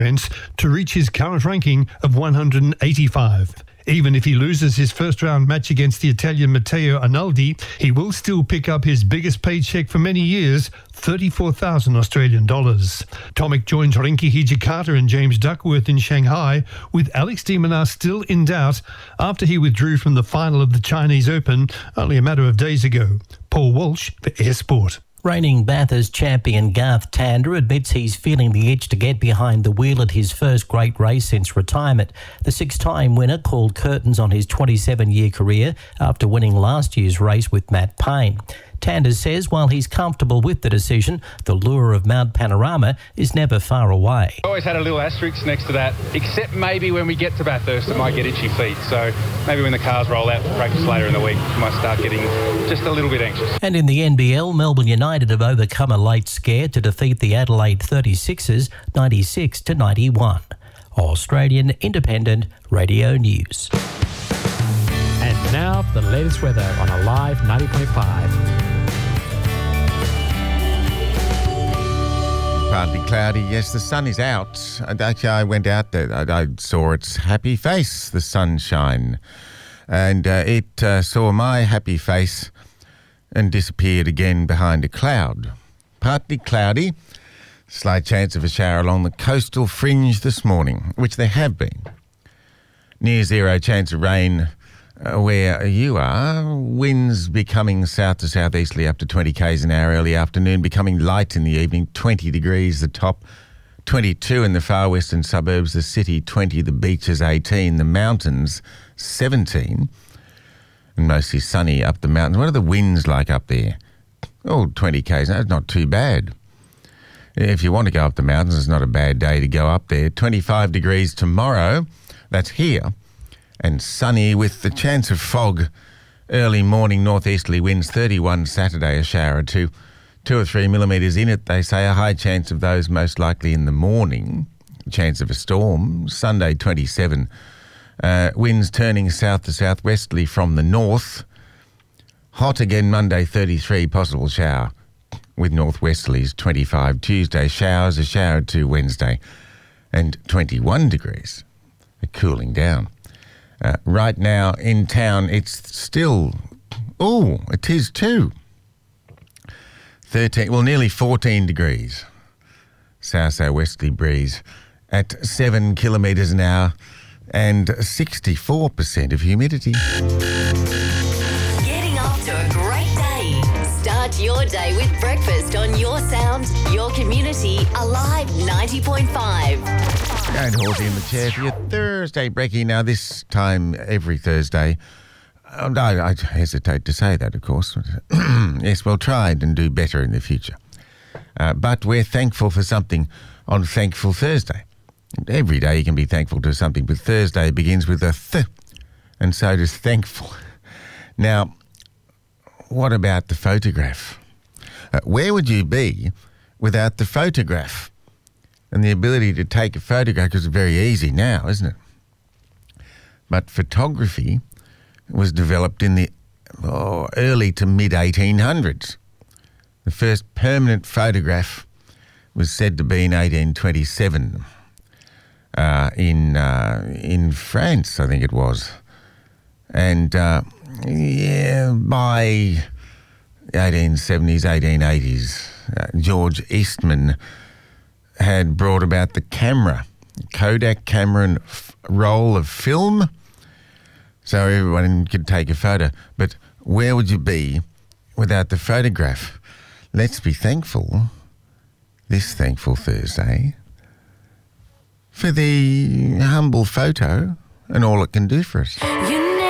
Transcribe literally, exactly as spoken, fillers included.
to reach his current ranking of one hundred eighty-five. Even if he loses his first-round match against the Italian Matteo Arnaldi, he will still pick up his biggest paycheck for many years, thirty-four thousand Australian dollars. Tomic joins Rinky Hijikata and James Duckworth in Shanghai, with Alex de Minaur still in doubt after he withdrew from the final of the Chinese Open only a matter of days ago. Paul Walsh for Air Sport. Reigning Bathurst champion Garth Tander admits he's feeling the itch to get behind the wheel at his first great race since retirement. The six-time winner called curtains on his twenty-seven-year career after winning last year's race with Matt Payne. Tander says while he's comfortable with the decision, the lure of Mount Panorama is never far away. I always had a little asterisk next to that, except maybe when we get to Bathurst it might get itchy feet. So maybe when the cars roll out for practice later in the week, we might start getting just a little bit anxious. And in the N B L, Melbourne United have overcome a late scare to defeat the Adelaide thirty-sixers ninety-six to ninety-one. Australian Independent Radio News. And now for the latest weather on Alive ninety point five. Partly cloudy. Yes, the sun is out. And actually, I went out there. I, I saw its happy face, the sunshine. And uh, it uh, saw my happy face and disappeared again behind a cloud. Partly cloudy. Slight chance of a shower along the coastal fringe this morning, which there have been. Near zero chance of rain uh, where you are. Winds becoming south to southeasterly up to twenty k's an hour early afternoon, becoming light in the evening, twenty degrees the top, twenty-two in the far western suburbs, the city twenty, the beaches eighteen, the mountains seventeen, and mostly sunny up the mountains. What are the winds like up there? Oh, twenty k's, that's not too bad. If you want to go up the mountains, it's not a bad day to go up there. twenty-five degrees tomorrow, that's here, and sunny with the chance of fog. Early morning northeasterly winds, thirty-one Saturday, a shower or two. Two or three millimetres in it, they say, a high chance of those most likely in the morning. Chance of a storm. Sunday, twenty-seven. Uh, winds turning south to southwesterly from the north. Hot again Monday, thirty-three, possible shower with northwesterlies, twenty-five. Tuesday, showers, a shower or two Wednesday, and twenty-one degrees. Cooling down. Uh, right now in town, it's still, oh, it is too. thirteen, well, nearly fourteen degrees. South-southwesterly breeze at seven kilometres an hour and sixty-four percent of humidity. Getting off to a great day. Start your day with breakfast on your sound, your community, Alive ninety point five. And Horsey in the chair for your Thursday brekkie. Now, this time every Thursday, um, I, I hesitate to say that, of course. Yes, we'll try and do better in the future. Uh, but we're thankful for something on Thankful Thursday. Every day you can be thankful to something, but Thursday begins with a th, and so does thankful. Now, what about the photograph? Uh, where would you be without the photograph? And the ability to take a photograph, because it's very easy now, isn't it? But photography was developed in the oh, early to mid eighteen hundreds. The first permanent photograph was said to be in eighteen twenty-seven uh, in uh, in France, I think it was. And uh, yeah, by eighteen seventies, eighteen eighties, uh, George Eastman had brought about the camera, Kodak camera and f- roll of film, so everyone could take a photo. But where would you be without the photograph? Let's be thankful this Thankful Thursday for the humble photo and all it can do for us.